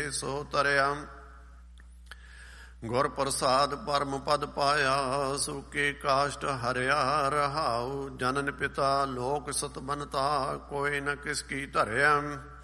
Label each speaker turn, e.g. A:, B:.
A: ਸੋ ਤਰਿਆ। ਗੁਰ ਪ੍ਰਸਾਦ ਪਰਮ ਪਦ ਪਾਇਆ, ਸੁਕੇ ਕਾਸ਼ਟ ਹਰਿਆ ਰਹਾਉ। ਜਨਨ ਪਿਤਾ ਲੋਕ ਸਤ ਬਨਤਾ, ਕੋਈ ਨ ਕਿਸ ਕੀ ਧਰਿਆ।